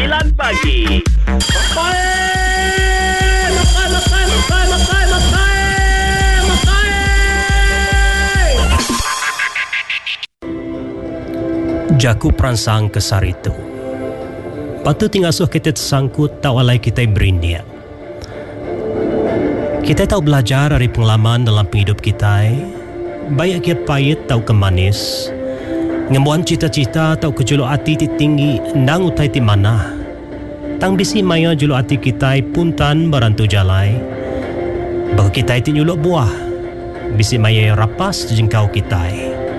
9 pagi. Jaku perangsang kesar itu. Patu tinggal suh kita tersangkut tak walai kita berindia. Kita tahu belajar dari pengalaman dalam hidup kita. Baik kia pahit tahu kemanis. Ngembuan cita-cita tahu kejuluk hati tinggi nang utai ti mana. Tang bisi maya juluk hati kita puntan barantu jalai. Bagi kita ti nyuluk buah. Bisi maya rapas jengkau kita.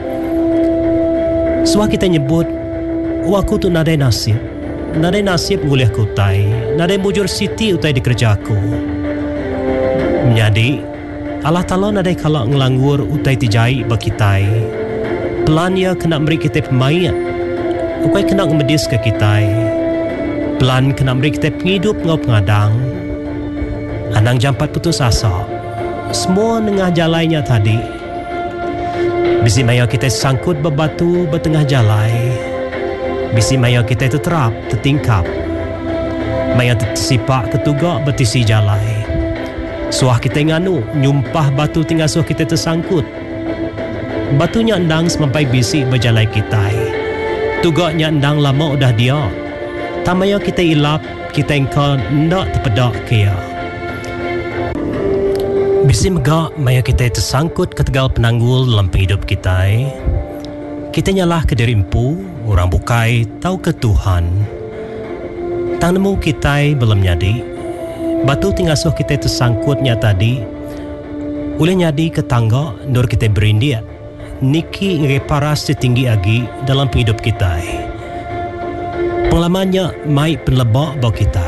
Suah kita nyebut, waku tu nadai nasib. Nadai nasib nguliah kutai. Nadai bujur siti utai di kerjaku. Menjadi, Allah Ta'ala nadai kalak ngelanggur utai tijai bakitai. Pelan ia kena beri kita pemain. Ukai kena ngemedis ke kitai. Pelan kena beri kita penghidup ngau pengadang. Anang jampat putus asa. Semua nengah jalainya tadi. Bisi maya kita sangkut berbatu bertengah jalai. Bisi maya kita terterap, tertingkap. Maya tersipak tertugak bertisi jalai. Suah kita nganu, nyumpah batu tinggal suah kita tersangkut. Batunya endang semampai bisik berjalai kita. Tugaknya endang lama udah dia. Tamaya kita ilap, kita engkau ndak terpedak kia. Bisi megak, maya kita tersangkut ke tegal penanggul dalam hidup kita. Kita nyalah ke diri empu, orang bukai, tahu ke Tuhan. Tang nemu kita belum nyadi. Batu tinggal suh kita tersangkutnya tadi. Boleh nyadi ke tangga, nur kita berindia. Niki ngeparas setinggi agi dalam hidup kita. Pengalamannya mai penlebak bau kita.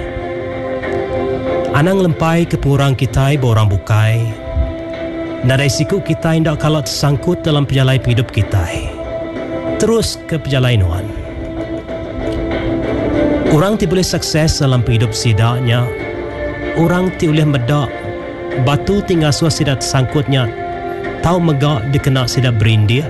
Anang lempai ke pengurang kita borang bukai. Nadai siku kita hendak kalau tersangkut dalam perjalanan hidup kita. Terus ke perjalanan. Orang ti boleh sukses dalam hidup sidaknya. Orang ti boleh medak. Batu tinggal suah sidat tersangkutnya. Tahu megak dikena sidat berindia.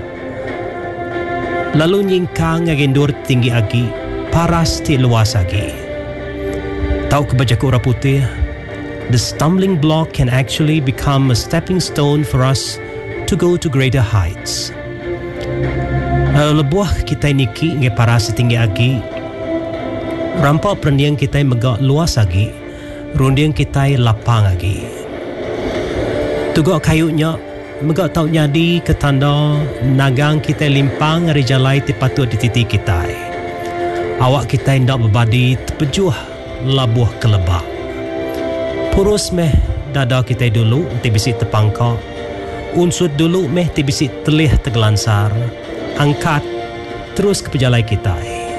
Lalu nyingkang ngagendur tinggi agi. Paras ti luas agi. Tahu kebajaku orang putih. The stumbling block can actually become a stepping stone for us to go to greater heights. Lebuah kita niki nge paras tinggi agi. Rampak perendiang kita megak luas lagi. Rundiang kita lapang lagi. Tugak kayunya megak tahu nyadi ke tanda nagang kita limpang hari jalai tipatut di titik kita. Awak kita hendak berbadi terpejuh labuh kelebak. Purus meh dada kita dulu ti bisik terpangkak. Unsut dulu meh ti bisik telih tergelansar. Angkat terus ke perjalanan kita.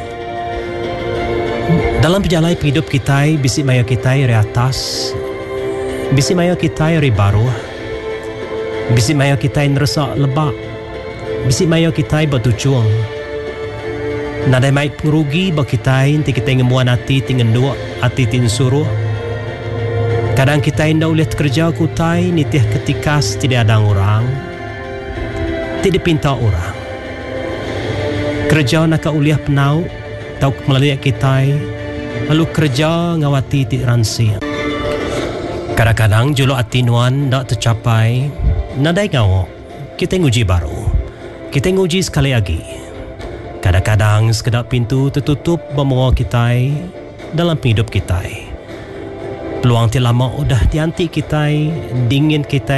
Dalam perjalanan hidup kita, bisik maya kita dari atas. Bisik maya kita dari bawah. Bisik maya kita ngeresak lebak. Bisik maya kita bertujuan. Nadai mai pengerugi bagi kita nanti kita ngemuan hati tinggal dua hati tin suruh. Kadang kita hendak ulihat kerja kutai nitih ketika tidak ada orang. Tidak pinta orang. Kerja nak uliah penau tahu melalui kita. Lalu kerja ngawati ti ransi. Kadang-kadang juluk hati nuan tak tercapai. Nadai ngawak. Kita nguji baru. Kita nguji sekali lagi. Kadang-kadang sekedar pintu tertutup membawa kita dalam hidup kita. Peluang ti lama udah dianti kita, dingin kita